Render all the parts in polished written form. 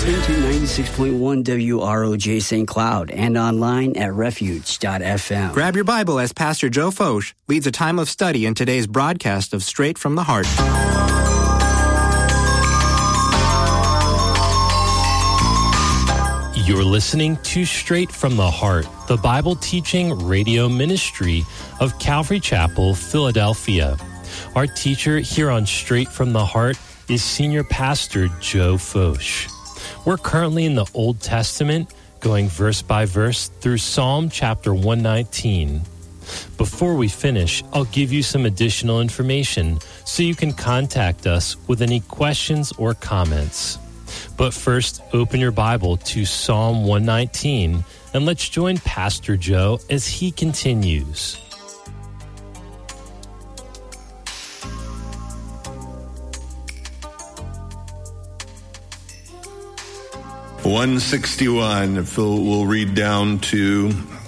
listening to 96.1 WROJ St. Cloud and online at refuge.fm. Grab your Bible as Pastor Joe Focht leads a time of study in today's broadcast of Straight from the Heart. You're listening to Straight from the Heart, the Bible teaching radio ministry of Calvary Chapel, Philadelphia. Our teacher here on Straight from the Heart is Senior Pastor Joe Focht. We're currently in the Old Testament, going verse by verse through Psalm chapter 119. Before we finish, I'll give you some additional information so you can contact us with any questions or comments. But first, open your Bible to Psalm 119, and let's join Pastor Joe as he continues. (161). We'll read down to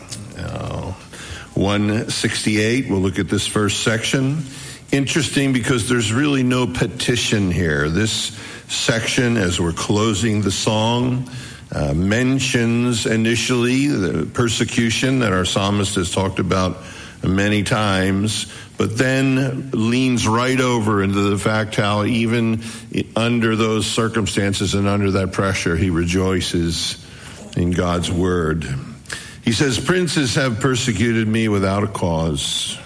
168. We'll look at this first section. Interesting because there's really no petition here. This section, as we're closing the song, mentions initially the persecution that our psalmist has talked about many times, but then leans right over into the fact how even under those circumstances and under that pressure, he rejoices in God's word. He says, "Princes have persecuted me without a cause,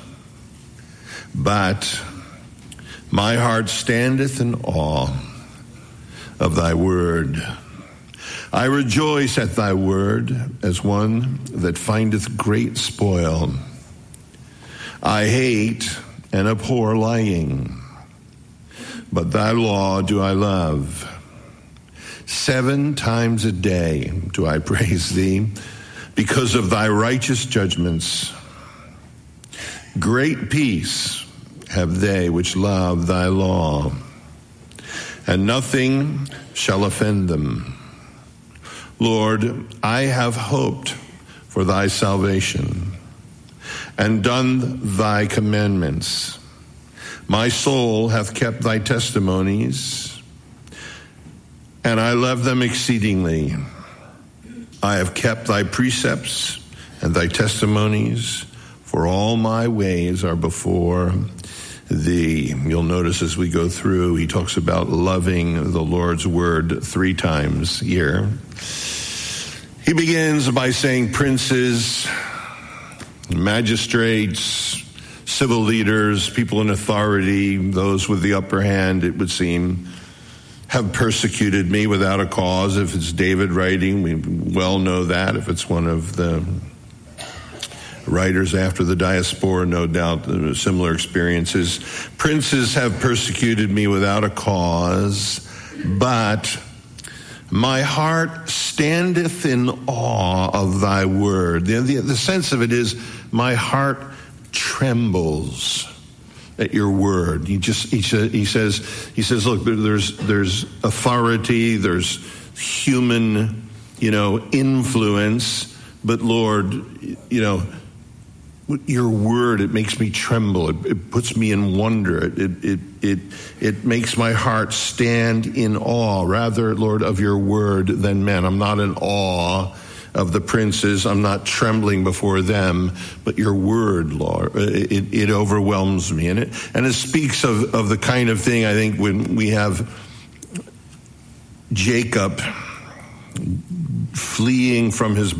but my heart standeth in awe of thy word. I rejoice at thy word as one that findeth great spoil. I hate and abhor lying, but thy law do I love. 7 times a day do I praise thee because of thy righteous judgments. Great peace have they which love thy law, and nothing shall offend them. Lord, I have hoped for thy salvation, and done thy commandments. My soul hath kept thy testimonies, and I love them exceedingly. I have kept thy precepts and thy testimonies, for all my ways are before thee." You'll notice as we go through, he talks about loving the Lord's word 3 times here. He begins by saying princes, magistrates, civil leaders, people in authority, those with the upper hand, it would seem, have persecuted me without a cause. If it's David writing, we well know that. If it's one of the writers after the diaspora, no doubt similar experiences. Princes have persecuted me without a cause, but my heart standeth in awe of thy word. The sense of it is my heart trembles at your word. He says, look, there's authority, there's human, influence, but Lord, your word, it makes me tremble. It puts me in wonder. It makes my heart stand in awe, rather, Lord, of your word than men. I'm not in awe of the princes. I'm not trembling before them, but your word, Lord, it overwhelms me. And it speaks of the kind of thing, I think, when we have Jacob fleeing from his